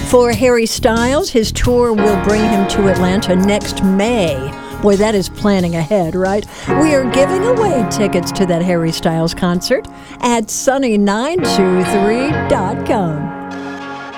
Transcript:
For Harry Styles, his tour will bring him to Atlanta next May. Boy, that is planning ahead, right? We are giving away tickets to that Harry Styles concert at sunny923.com.